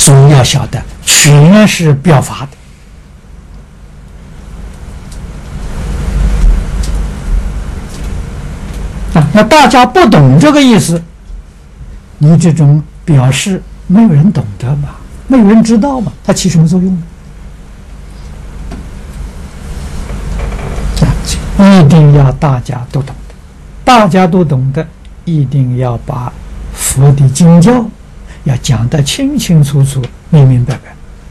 所以要晓得，全是表法的。那大家不懂这个意思，你这种表示没有人懂得嘛，没有人知道嘛，它起什么作用呢？一定要大家都懂得，大家都懂得，一定要把佛的经教要讲得清清楚楚、明明白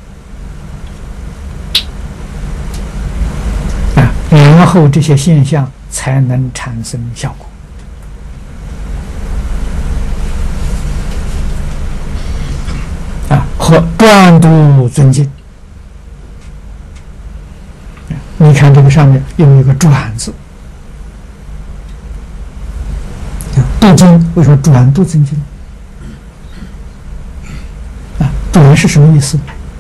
白然后这些现象才能产生效果。和专读尊敬。你看这个上面有一个转字，读经为什么转读尊敬？转是什么意思？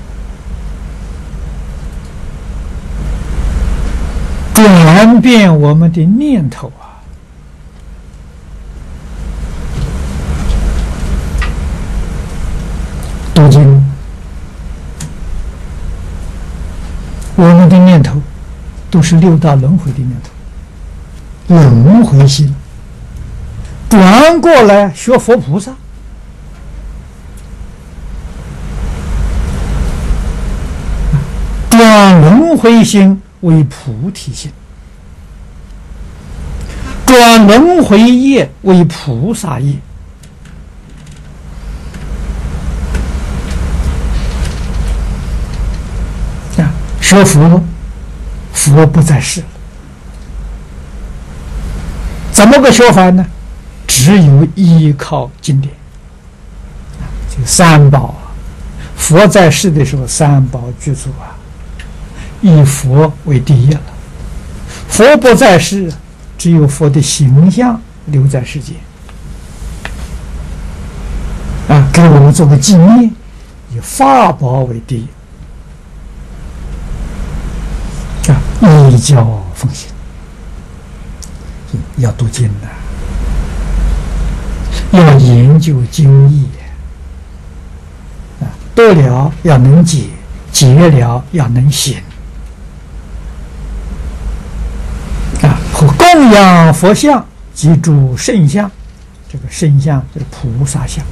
转变我们的念头读经，我们的念头都是六道轮回的念头，轮回心，转过来学佛菩萨，转轮回心为菩提心，转轮回业为菩萨业。学佛，佛不在世了，怎么个学法呢？只有依靠经典，这三宝佛在世的时候，三宝具足以佛为第一了。佛不在世，只有佛的形象留在世间，给我们做个纪念，以法宝为第一。依教奉行，要读经要研究经义得了要能解，解了要能行和供养佛像及诸圣像，这个圣像就是菩萨像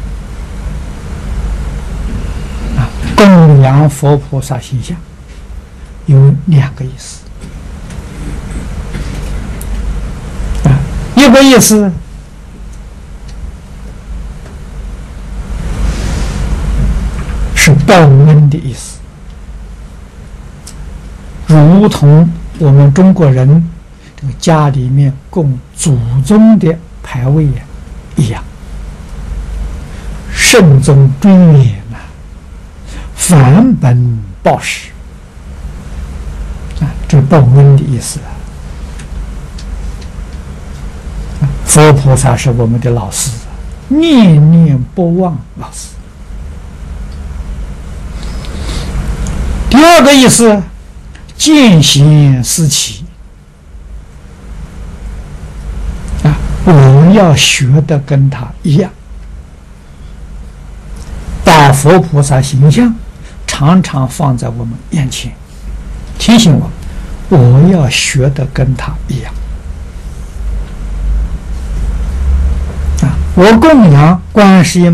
供养佛菩萨形象有两个意思一个意思是报恩的意思，如同我们中国人这个家里面供祖宗的牌位一样，慎终追远返本报时这报恩的意思佛菩萨是我们的老师，念念不忘老师。第二个意思，见贤思齐我要学的跟他一样，把佛菩萨形象常常放在我们眼前，提醒我要学的跟他一样我供养观世音